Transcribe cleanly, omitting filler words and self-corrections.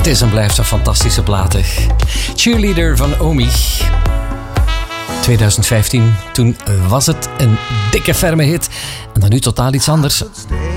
Het is en blijft een fantastische plaat. Cheerleader van Omi. 2015, toen was het een dikke ferme hit. En dan nu totaal iets anders.